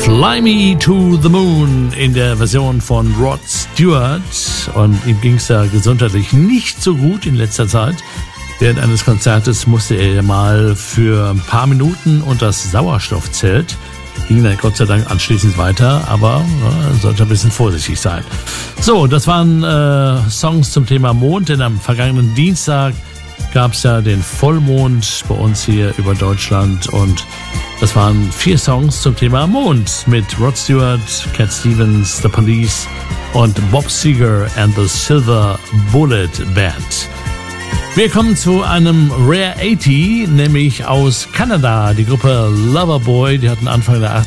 Fly Me to the Moon in der Version von Rod Stewart. Und ihm ging es ja gesundheitlich nicht so gut in letzter Zeit. Während eines Konzertes musste er mal für ein paar Minuten unter das Sauerstoffzelt. Ging dann Gott sei Dank anschließend weiter, aber sollte ein bisschen vorsichtig sein. So, das waren Songs zum Thema Mond, denn am vergangenen Dienstag gab es ja den Vollmond bei uns hier über Deutschland und das waren 4 Songs zum Thema Mond mit Rod Stewart, Cat Stevens, The Police und Bob Seger and the Silver Bullet Band. Wir kommen zu einem Rare 80, nämlich aus Kanada. Die Gruppe Loverboy, die hatten Anfang der